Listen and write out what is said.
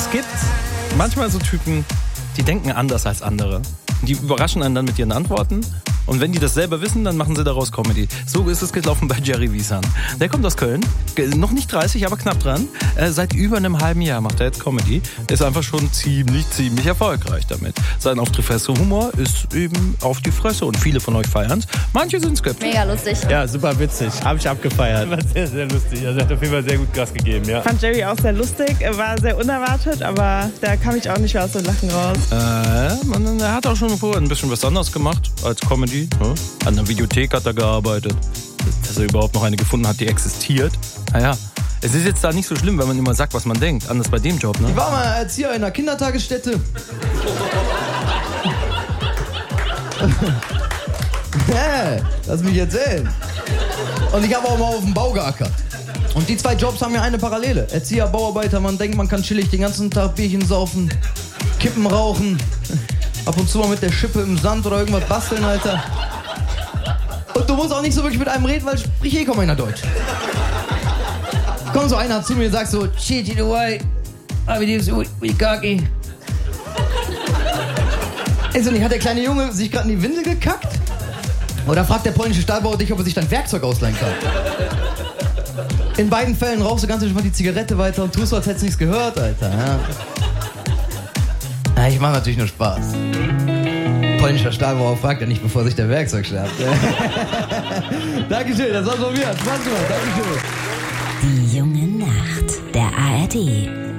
Es gibt manchmal so Typen, die denken anders als andere. Die überraschen einen dann mit ihren Antworten. Und wenn die das selber wissen, dann machen sie daraus Comedy. So ist es gelaufen bei Jerry Wiesan. Der kommt aus Köln, noch nicht 30, aber knapp dran. Seit über einem halben Jahr macht er jetzt Comedy. Ist einfach schon ziemlich erfolgreich damit. Sein auf die Fresse Humor ist eben auf die Fresse und viele von euch feiern's. Manche sind skeptisch. Mega lustig. Ja, super witzig. Habe ich abgefeiert. War sehr, sehr lustig. Also hat auf jeden Fall sehr gut Gas gegeben, ja. Ich fand Jerry auch sehr lustig, war sehr unerwartet, aber da kam ich auch nicht mehr aus dem Lachen raus. Er hat auch schon vorher ein bisschen was anderes gemacht als Comedy. Ne? An der Videothek hat er gearbeitet. Dass er überhaupt noch eine gefunden hat, die existiert. Naja, es ist jetzt da nicht so schlimm, wenn man immer sagt, was man denkt. Anders bei dem Job, ne? Ich war mal Erzieher in einer Kindertagesstätte. Lass mich erzählen. Und ich habe auch mal auf dem Bau geackert. Und die zwei Jobs haben ja eine Parallele. Erzieher, Bauarbeiter, man denkt, man kann chillig den ganzen Tag Bierchen saufen, Kippen rauchen, ab und zu mal mit der Schippe im Sand oder irgendwas basteln, Alter. Und du musst auch nicht so wirklich mit einem reden, weil spricht kaum einer Deutsch. Kommt so einer zu mir und sagt so, shit, you know why? We cocky. Ey, so nicht, hat der kleine Junge sich gerade in die Windel gekackt? Oder fragt der polnische Stahlbauer dich, ob er sich dein Werkzeug ausleihen kann? In beiden Fällen rauchst du ganz entspannt die Zigarette weiter und tust so, als hättest du nichts gehört, Alter. Ja. Ja, ich mache natürlich nur Spaß. Polnischer Stahlbauer fragt ja nicht, bevor sich der Werkzeug schnappt. Dankeschön, das war's von mir. Spaß gemacht, Dankeschön. Die junge Nacht, der ARD.